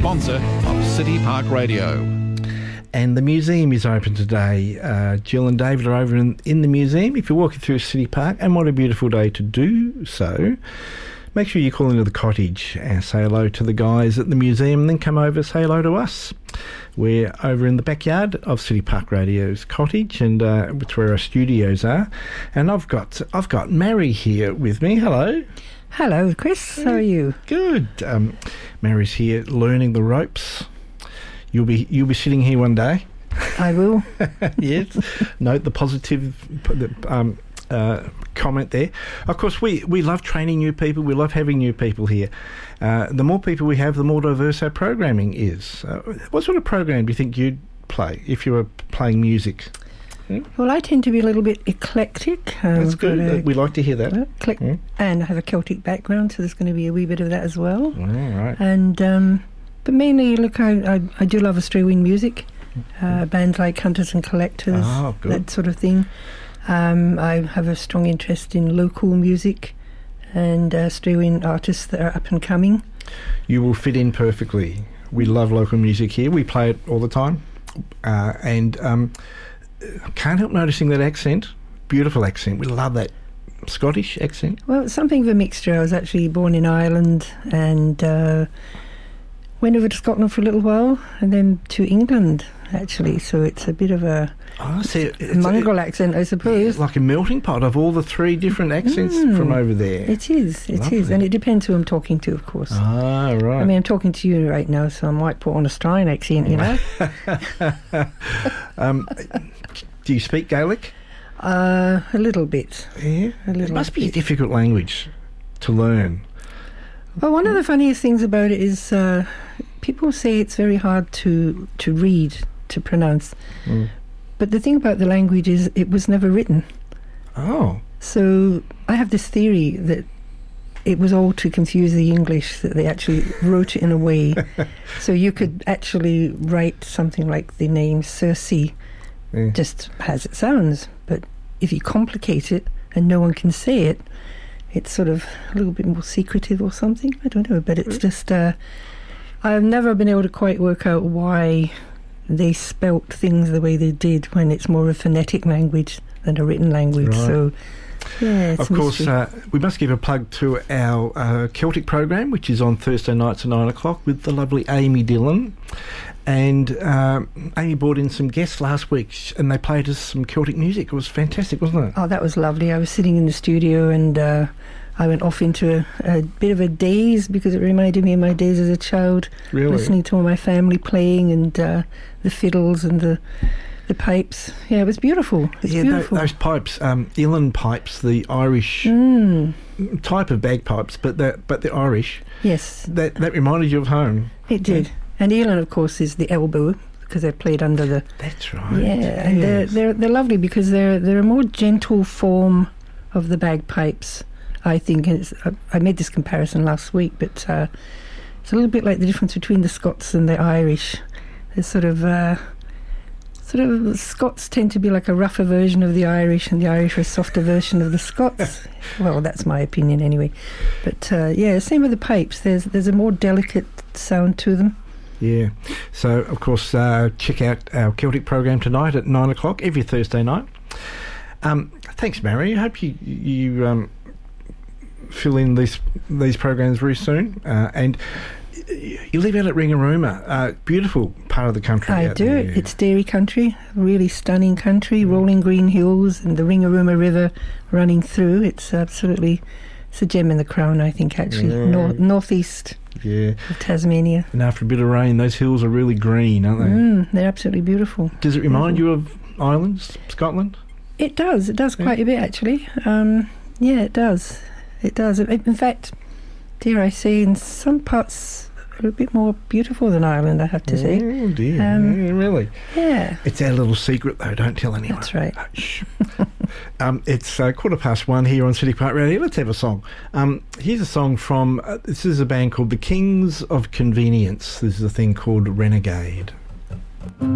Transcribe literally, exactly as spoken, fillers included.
sponsor of City Park Radio. And the museum is open today. Uh, Jill and David are over in, in the museum. If you're walking through City Park, and what a beautiful day to do so, make sure you call into the cottage and say hello to the guys at the museum, and then come over and say hello to us. We're over in the backyard of City Park Radio's cottage, and uh, it's where our studios are. And I've got I've got Mary here with me. Hello. Hello, Chris. How are you? Good. Um, Mary's here learning the ropes. You'll be you'll be sitting here one day. I will. Yes. Note the positive um, uh, comment there. Of course, we, we love training new people. We love having new people here. Uh, the more people we have, the more diverse our programming is. Uh, what sort of program do you think you'd play if you were playing music? Hmm? Well, I tend to be a little bit eclectic. Um, That's good. A, we like to hear that. Eclect- hmm? And I have a Celtic background, so there's going to be a wee bit of that as well. Oh, right. And um, but mainly, look, I, I, I do love Australian music, uh, bands like Hunters and Collectors, oh, good. that sort of thing. Um, I have a strong interest in local music and uh, Australian artists that are up and coming. You will fit in perfectly. We love local music here. We play it all the time. Uh, and um, can't help noticing that accent. Beautiful accent. We love that Scottish accent. Well, it's something of a mixture. I was actually born in Ireland and uh, went over to Scotland for a little while and then to England, actually. So it's a bit of a oh, see, it's mongrel a, accent, I suppose. Yeah, like a melting pot of all the three different accents mm, from over there. It is, it Lovely. is. And it depends who I'm talking to, of course. Ah, right. I mean, I'm talking to you right now, so I might put on a Australian accent, you know. um, do you speak Gaelic? Uh, a little bit. Yeah? A little It must be a bit. difficult language to learn. Well, one of the funniest things about it is uh, people say it's very hard to, to read, to pronounce. Mm. But the thing about the language is it was never written. Oh. So I have this theory that it was all to confuse the English, that they actually wrote it in a way so you could actually write something like the name Cersei Yeah. just as it sounds. But if you complicate it and no one can say it, it's sort of a little bit more secretive or something. I don't know, but it's just... Uh, I've never been able to quite work out why they spelt things the way they did when it's more a phonetic language than a written language. Right. So, yeah, it's Of a course, mystery. uh, we must give a plug to our uh, Celtic program, which is on Thursday nights at nine o'clock with the lovely Amy Dillon. And um, Amy brought in some guests last week, and they played us some Celtic music. It was fantastic, wasn't it? Oh, that was lovely. I was sitting in the studio and uh, I went off into a, a bit of a daze because it reminded me of my days as a child, Really? listening to all my family playing and uh, the fiddles and the the pipes. Yeah, it was beautiful. It's yeah, tho- beautiful. those pipes, um, uilleann pipes, the Irish Mm, type of bagpipes, but they're, but they're Irish. yes, That that reminded you of home. it did. And uilleann, of course, is the elbow because they're played under the... That's right. Yeah, and they're, Yes. they're, they're lovely because they're, they're a more gentle form of the bagpipes, I think. It's, I, I made this comparison last week, but uh, it's a little bit like the difference between the Scots and the Irish. There's sort of... Uh, Sort of, the Scots tend to be like a rougher version of the Irish, and the Irish are a softer version of the Scots. Well, that's my opinion anyway. But uh, yeah, same with the pipes. There's there's a more delicate sound to them. Yeah. So, of course, uh, check out our Celtic program tonight at nine o'clock every Thursday night. Um, thanks, Mary. I hope you you um, fill in these these programs very soon. Uh, and you live out at Ringarooma, uh, beautiful part of the country. I out do. there. It's dairy country, really stunning country, rolling green hills and the Ringarooma River running through. It's absolutely, it's a gem in the crown, I think, actually. Yeah. Nor- northeast Yeah. of Tasmania. And after a bit of rain, those hills are really green, aren't they? Mm, they're absolutely beautiful. Does it remind you of Ireland, Scotland? It does. It does Yeah. quite a bit, actually. Um, yeah, it does. It does. In fact, dare I say, in some parts, a bit more beautiful than Ireland, I have to say. Oh, dear. Um, yeah, really? Yeah, It's our little secret, though. Don't tell anyone. that's right. Oh, shh. um, it's uh, quarter past one here on City Park Radio. Let's have a song. Um, here's a song from, uh, this is a band called The Kings of Convenience. This is a thing called Renegade.